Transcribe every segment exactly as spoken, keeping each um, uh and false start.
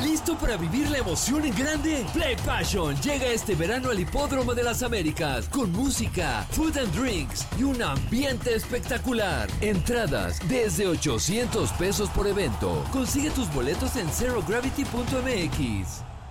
¿Listo para vivir la emoción en grande? Play Passion llega este verano al Hipódromo de las Américas con música, food and drinks y un ambiente espectacular. Entradas desde ochocientos pesos por evento. Consigue tus boletos en zero gravity punto m x.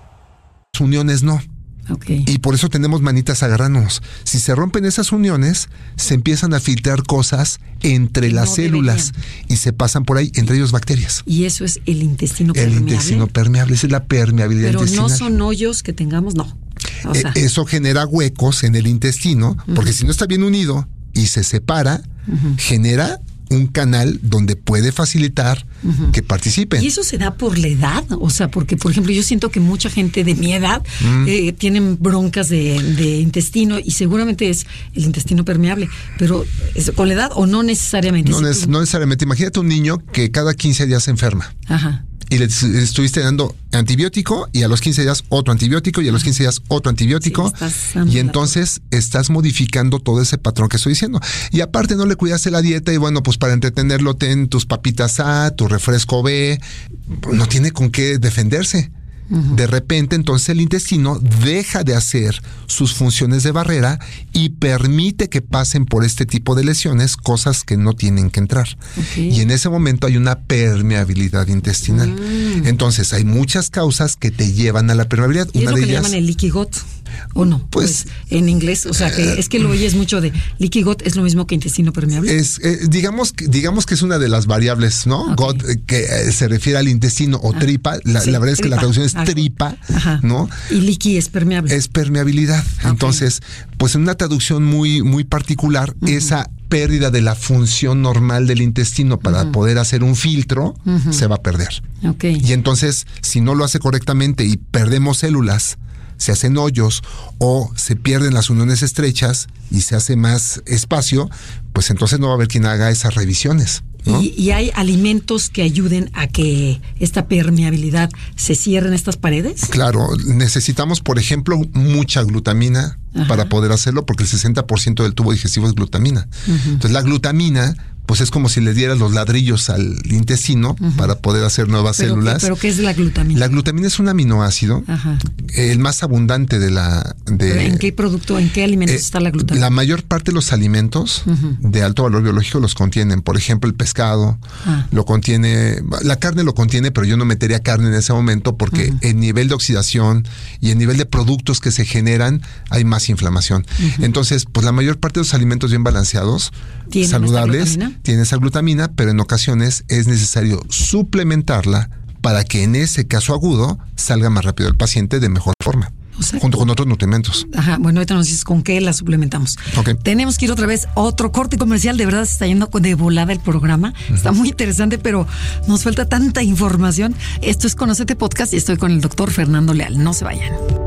Uniones no. Okay. Y por eso tenemos manitas a agarrarnos. Si se rompen esas uniones, se empiezan a filtrar cosas entre las no células deberían. Y se pasan por ahí, entre ellos bacterias. Y eso es el intestino el permeable. El intestino permeable, esa es la permeabilidad Pero intestinal. no son hoyos que tengamos, no. O sea. eh, eso genera huecos en el intestino, uh-huh. porque si no está bien unido y se separa, uh-huh. genera un canal donde puede facilitar uh-huh. que participen. ¿Y eso se da por la edad? O sea, porque, por ejemplo, yo siento que mucha gente de mi edad mm. eh, tienen broncas de, de intestino y seguramente es el intestino permeable, pero ¿es con la edad o no necesariamente? No, si es, tú... no necesariamente. Imagínate un niño que cada quince días se enferma. Ajá. Y le estuviste dando antibiótico y a los quince días otro antibiótico y a los quince días otro antibiótico. Sí, y entonces estás modificando todo ese patrón que estoy diciendo. Y aparte no le cuidaste la dieta y bueno, pues para entretenerlo ten tus papitas A, tu refresco B. No tiene con qué defenderse. Uh-huh. De repente, entonces el intestino deja de hacer sus funciones de barrera y permite que pasen por este tipo de lesiones cosas que no tienen que entrar. Okay. Y en ese momento hay una permeabilidad intestinal. Mm. Entonces, hay muchas causas que te llevan a la permeabilidad. ¿Y una es lo de que ellas, le llaman el leaky gut? ¿O no? Pues, pues en inglés, o sea, que es que lo oyes mucho de leaky gut, ¿es lo mismo que intestino permeable? Es, eh, digamos, digamos que es una de las variables, ¿no? Okay. Gut, eh, que eh, se refiere al intestino o ah, tripa. La, sí, la verdad es tripa. Que la traducción es ah, tripa, ajá. ¿no? Y leaky es permeable. Es permeabilidad. Okay. Entonces, pues en una traducción muy, muy particular, uh-huh. esa pérdida de la función normal del intestino para uh-huh. poder hacer un filtro, uh-huh. se va a perder. Okay. Y entonces, si no lo hace correctamente y perdemos células, se hacen hoyos o se pierden las uniones estrechas y se hace más espacio, pues entonces no va a haber quien haga esas revisiones, ¿no? ¿Y, y hay alimentos que ayuden a que esta permeabilidad se cierren estas paredes? Claro, necesitamos, por ejemplo, mucha glutamina. Ajá. Para poder hacerlo, porque el sesenta por ciento del tubo digestivo es glutamina. Uh-huh. Entonces la glutamina, pues es como si le dieras los ladrillos al intestino uh-huh. para poder hacer nuevas ¿Pero células. Qué, ¿Pero qué es la glutamina? La glutamina es un aminoácido, Ajá. el más abundante de la... De, ¿En qué producto, en qué alimentos eh, está la glutamina? La mayor parte de los alimentos uh-huh. de alto valor biológico los contienen. Por ejemplo, el pescado ah. lo contiene, la carne lo contiene, pero yo no metería carne en ese momento porque uh-huh. el nivel de oxidación y el nivel de productos que se generan, hay más inflamación. Uh-huh. Entonces, pues la mayor parte de los alimentos bien balanceados, saludables, tienen esa glutamina, pero en ocasiones es necesario suplementarla para que en ese caso agudo salga más rápido el paciente de mejor forma. O sea, junto con otros nutrimentos. Ajá, bueno, ahorita nos dices con qué la suplementamos. Okay. Tenemos que ir otra vez a otro corte comercial. De verdad se está yendo de volada el programa. Uh-huh. Está muy interesante, pero nos falta tanta información. Esto es Conócete Podcast y estoy con el doctor Fernando Leal. No se vayan.